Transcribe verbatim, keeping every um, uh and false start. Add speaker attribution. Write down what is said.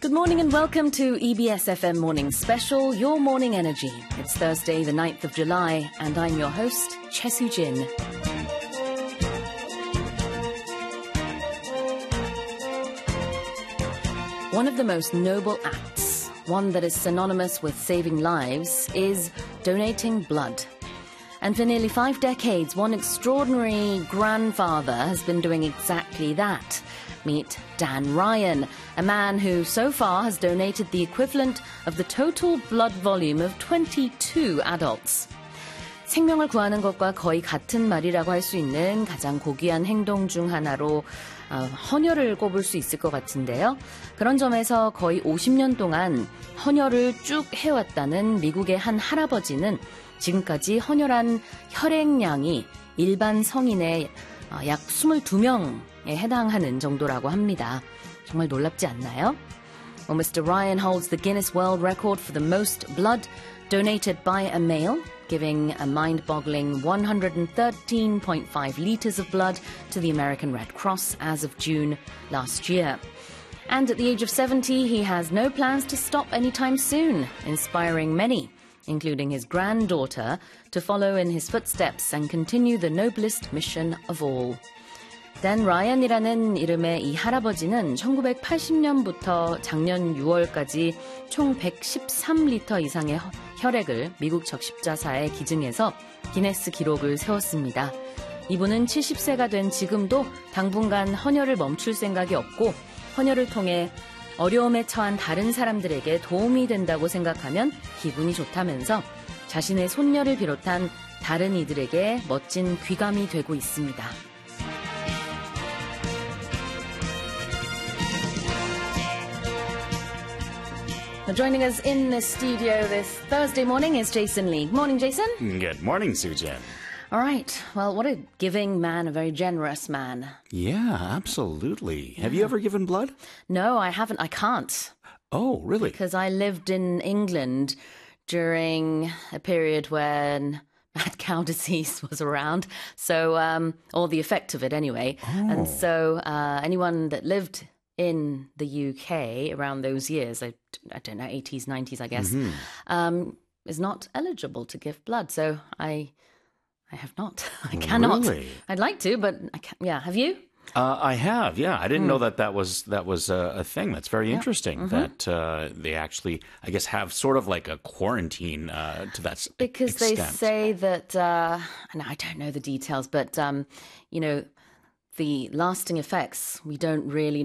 Speaker 1: Good morning and welcome to E B S F M Morning Special, Your Morning Energy. It's Thursday, the ninth of July, and I'm your host, Choi Soo-jin. One of the most noble acts, one that is synonymous with saving lives, is donating blood. And for nearly five decades, one extraordinary grandfather has been doing exactly that. Meet Dan Ryan, a man who so far has donated the equivalent of the total blood volume of twenty-two adults. 생명을 구하는 것과 거의 같은 말이라고 할 수 있는 가장 고귀한 행동 중 하나로 어, 헌혈을 꼽을 수 있을 것 같은데요. 그런 점에서 거의 오십 년 동안 헌혈을 쭉 해왔다는 미국의 한 할아버지는 지금까지 헌혈한 혈액량이 일반 성인의 어, 약 이십이 명에 해당하는 정도라고 합니다. 정말 놀랍지 않나요? Well, Mister Ryan holds the Guinness World Record for the most blood donated by a male, giving a mind-boggling one hundred thirteen point five litres of blood to the American Red Cross as of June last year. And at the age of seventy, he has no plans to stop anytime soon, inspiring many, including his granddaughter, to follow in his footsteps and continue the noblest mission of all. Dan Ryan이라는 이름의 이 할아버지는 천구백팔십 년부터 작년 유월까지 총 백십삼 리터 이상의 혈액을 미국 적십자사에 기증해서 기네스 기록을 세웠습니다. 이분은 칠십 세가 된 지금도 당분간 헌혈을 멈출 생각이 없고 헌혈을 통해 어려움에 처한 다른 사람들에게 도움이 된다고 생각하면 기분이 좋다면서 자신의 손녀를 비롯한 다른 이들에게 멋진 귀감이 되고 있습니다. Joining us in the studio this Thursday morning is Jason Lee. Morning, Jason.
Speaker 2: Good morning, Soo-jin.
Speaker 1: All right. Well, what a giving man, a very generous man.
Speaker 2: Yeah, absolutely. Yeah. Have you ever given blood?
Speaker 1: No, I haven't. I can't.
Speaker 2: Oh, really?
Speaker 1: Because I lived in England during a period when mad cow disease was around. So, um, or the effect of it anyway.
Speaker 2: Oh.
Speaker 1: And so uh, anyone that lived in the U K around those years, I, I don't know, eighties, nineties, I guess, mm-hmm. um, is not eligible to give blood. So I I have not. I cannot.
Speaker 2: Really?
Speaker 1: I'd like to, but I can't. Yeah, have you?
Speaker 2: Uh, I have, yeah. I didn't mm. know that that was that was a, a thing. That's very yeah. interesting mm-hmm. that uh, they actually, I guess, have sort of like a quarantine uh, to that
Speaker 1: because
Speaker 2: extent.
Speaker 1: Because they say that, uh, and I don't know the details, but, um, you know, the lasting effects, we don't really